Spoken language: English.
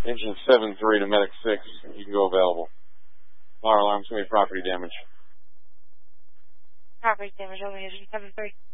Engine 7-3 to Medic 6. You can go available. Fire alarm's going to be property damage. Property damage, over engine 7-3.